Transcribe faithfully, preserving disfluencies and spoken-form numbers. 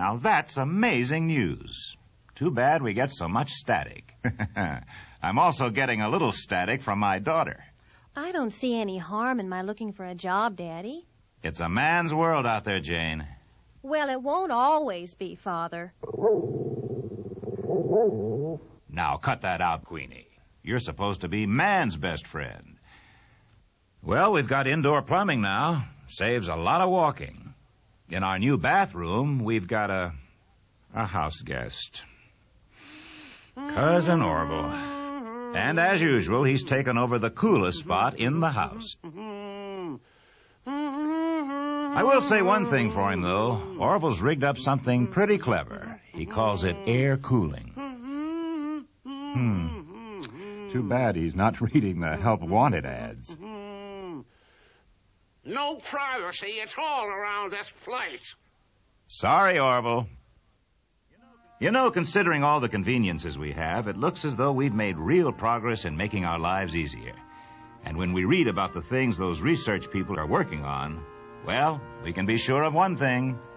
Now that's amazing news. Too bad we get so much static. I'm also getting a little static from my daughter. I don't see any harm in my looking for a job, Daddy. It's a man's world out there, Jane. Well, it won't always be, Father. Now, cut that out, Queenie. You're supposed to be man's best friend. Well, we've got indoor plumbing now. Saves a lot of walking. In our new bathroom, we've got a a house guest. Cousin Orville. And as usual, he's taken over the coolest spot in the house. I will say one thing for him, though. Orville's rigged up something pretty clever. He calls it air cooling. Hmm. Too bad he's not reading the help wanted ads. No privacy at all around this place. Sorry, Orville. You know, considering all the conveniences we have, it looks as though we've made real progress in making our lives easier. And when we read about the things those research people are working on, well, we can be sure of one thing.